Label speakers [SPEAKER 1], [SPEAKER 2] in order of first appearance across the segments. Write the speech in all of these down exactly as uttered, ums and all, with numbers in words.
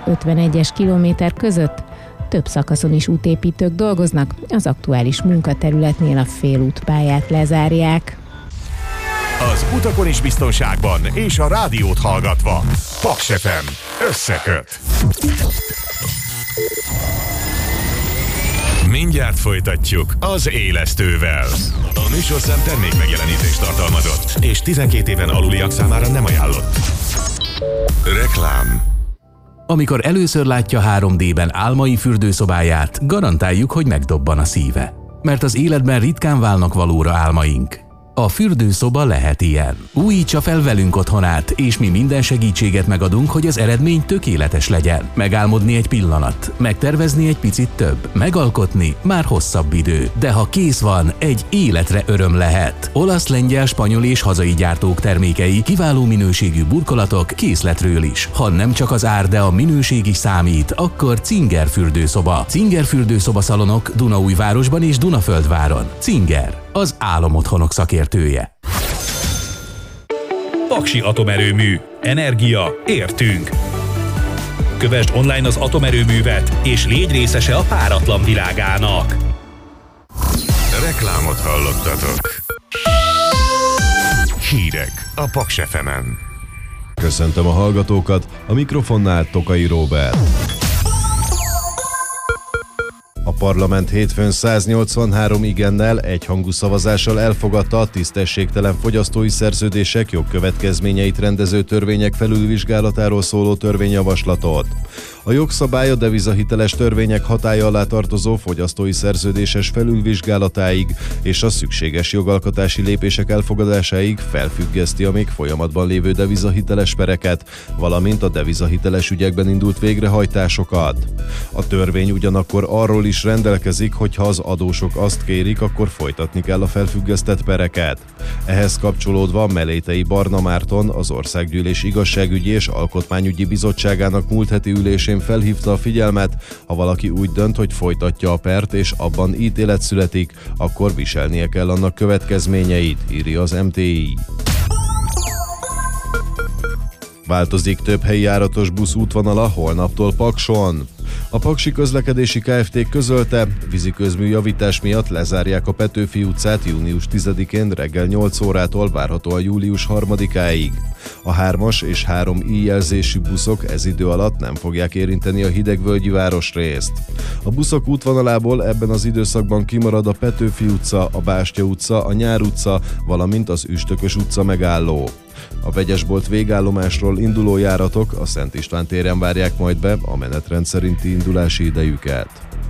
[SPEAKER 1] ötvenegyes kilométer között. Több szakaszon is útépítők dolgoznak, az aktuális munkaterületnél a félútpályát lezárják.
[SPEAKER 2] Az utakon is biztonságban és a rádiót hallgatva. Paks ef em összeköt. Mindjárt folytatjuk az Élesztővel. A műsorszám termék megjelenítést tartalmazott, és tizenkét éven aluliak számára nem ajánlott. Reklám.
[SPEAKER 3] Amikor először látja három dében álmai fürdőszobáját, garantáljuk, hogy megdobban a szíve. Mert az életben ritkán válnak valóra álmaink. A fürdőszoba lehet ilyen. Újítsa fel velünk otthonát, és mi minden segítséget megadunk, hogy az eredmény tökéletes legyen. Megálmodni egy pillanat, megtervezni egy picit több, megalkotni már hosszabb idő. De ha kész van, egy életre öröm lehet. Olasz, lengyel, spanyol és hazai gyártók termékei, kiváló minőségű burkolatok, készletről is. Ha nem csak az ár, de a minőség is számít, akkor Zinger fürdőszoba. Zinger fürdőszoba szalonok Dunaújvárosban és Dunaföldváron. Zinger, az álomotthonok szakértője.
[SPEAKER 4] Paksi Atomerőmű. Energia. Értünk. Kövesd online az atomerőművet, és légy részese a páratlan világának.
[SPEAKER 2] Reklámot hallottatok. Hírek a Paks ef emen.
[SPEAKER 5] Köszöntöm a hallgatókat, a mikrofonnál Tokai Róbert. A parlament hétfőn száznyolcvanhárom igennel, egyhangú szavazással elfogadta a tisztességtelen fogyasztói szerződések jogkövetkezményeit rendező törvények felülvizsgálatáról szóló törvényjavaslatot. A jogszabály a devizahiteles törvények hatálya alá tartozó fogyasztói szerződéses felülvizsgálatáig és a szükséges jogalkotási lépések elfogadásáig felfüggeszti a még folyamatban lévő devizahiteles pereket, valamint a devizahiteles ügyekben indult végrehajtásokat. A törvény ugyanakkor arról is rendelkezik, hogy ha az adósok azt kérik, akkor folytatni kell a felfüggesztett pereket. Ehhez kapcsolódva Melétei Barna Márton, az Országgyűlés Igazságügyi és Alkotmányügyi Bizottságának múlt heti ülésén felhívta a figyelmet, ha valaki úgy dönt, hogy folytatja a pert és abban ítélet születik, akkor viselnie kell annak következményeit, írja az em té i. Változik több helyi járatos busz útvonala holnaptól Pakson. A Paksi Közlekedési Kft. Közölte, víziközmű javítás miatt lezárják a Petőfi utcát június tizedikén reggel nyolc órától várhatóan július harmadikáig. A hármas és három i jelzésű buszok ez idő alatt nem fogják érinteni a Hidegvölgyi városrészt. A buszok útvonalából ebben az időszakban kimarad a Petőfi utca, a Bástya utca, a Nyár utca, valamint az Üstökös utca megálló. A Vegyesbolt végállomásról induló járatok a Szent István téren várják majd be a menetrend szerinti indulási idejüket.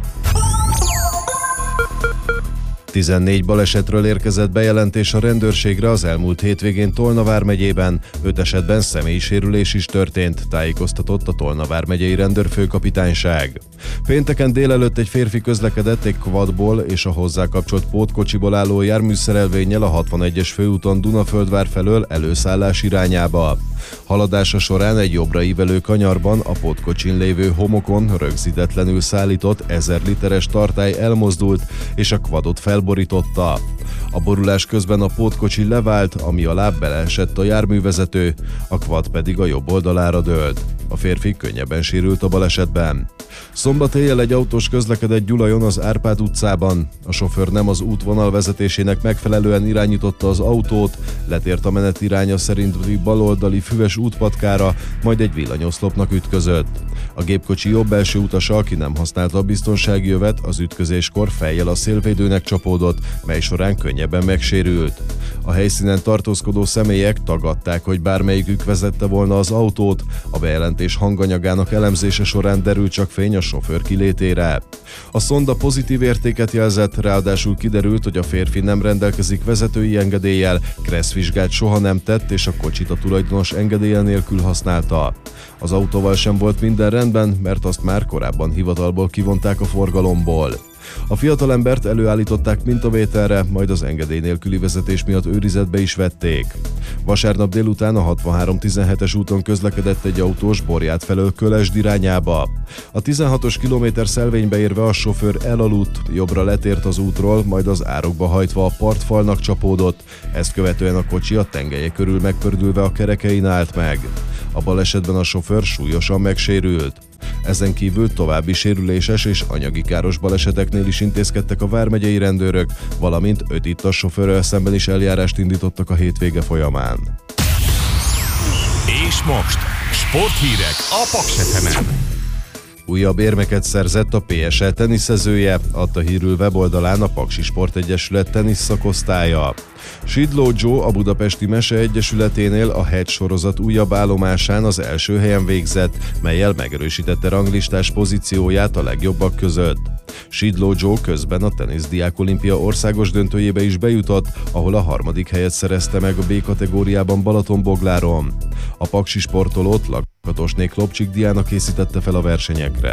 [SPEAKER 5] tizennégy balesetről érkezett bejelentés a rendőrségre az elmúlt hétvégén Tolna vármegyében, öt esetben személyi sérülés is történt, tájékoztatott a Tolna vármegyei rendőrfőkapitányság. Pénteken délelőtt egy férfi közlekedett egy quadból és a hozzá kapcsolt pótkocsiból álló járműszerelvénnyel a hatvanegyes főúton Dunaföldvár felől előszállás irányába. Haladása során egy jobbra ívelő kanyarban a pótkocsin lévő homokon rögzítetlenül szállított ezer literes tartály elmozdult és a quadot felborította. A borulás közben a pótkocsi levált, ami alá beleesett a járművezető, a quad pedig a jobb oldalára dőlt. A férfi könnyebben sérült a balesetben. Szombat éjjel egy autós közlekedett Gyulajon az Árpád utcában. A sofőr nem az útvonal vezetésének megfelelően irányította az autót, letért a menetiránya szerinti baloldali füves útpatkára, majd egy villanyoszlopnak ütközött. A gépkocsi jobb első utasa, aki nem használta a biztonsági jövet, az ütközéskor fejjel a szélvédőnek csapódott, mely során könnyebben megsérült. A helyszínen tartózkodó személyek tagadták, hogy bármelyikük vezette volna az autót, a bejelentés hanganyagának elemzése során derült csak fény a sofőr kilétére. A szonda pozitív értéket jelzett, ráadásul kiderült, hogy a férfi nem rendelkezik vezetői engedéllyel, kresszvizsgát soha nem tett, és a kocsit a tulajdonos engedélye nélkül használta. Az autóval sem volt minden rendben, mert azt már korábban hivatalból kivonták a forgalomból. A fiatalembert előállították mintavételre, majd az engedély nélküli vezetés miatt őrizetbe is vették. Vasárnap délután a hatvanhárom tizenhetes úton közlekedett egy autós Borját felől Kölesd irányába. A tizenhatos kilométer szelvénybe érve a sofőr elaludt, jobbra letért az útról, majd az árokba hajtva a partfalnak csapódott, ezt követően a kocsi a tengelye körül megpördülve a kerekein állt meg. A balesetben a sofőr súlyosan megsérült. Ezen kívül további sérüléses és anyagi káros baleseteknél is intézkedtek a vármegyei rendőrök, valamint öt ittas sofőrrel szemben is eljárást indítottak a hétvége folyamán.
[SPEAKER 2] És most sporthírek a Paks ef emen.
[SPEAKER 5] Újabb érmeket szerzett a pé es e teniszezője, adta hírül weboldalán a Paksi Sportegyesület tenisz szakosztálya. Sidló Joe a Budapesti Mese Egyesületénél a Hedge sorozat újabb állomásán az első helyen végzett, mellyel megerősítette ranglistás pozícióját a legjobbak között. Sidló Joe közben a teniszdiák olimpia országos döntőjébe is bejutott, ahol a harmadik helyet szerezte meg a B kategóriában Balatonbogláron. A paksi sportolót Lakatosné Klopcsik Diana készítette fel a versenyekre.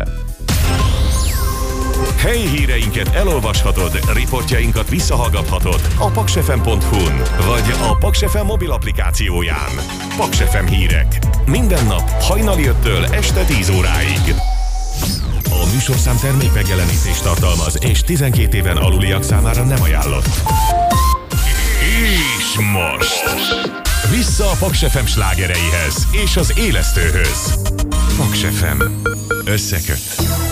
[SPEAKER 2] Helyi híreinket elolvashatod, riportjainkat visszahallgathatod a paksefem pont hu-n vagy a Paks ef em mobil applikációján. Paks ef em hírek. Minden nap hajnali öttől este tíz óráig. A műsorszám termék megjelenítést tartalmaz, és tizenkét éven aluliak számára nem ajánlott. És most vissza a Paks ef em slágereihez és az élesztőhöz. Paks ef em összeköt.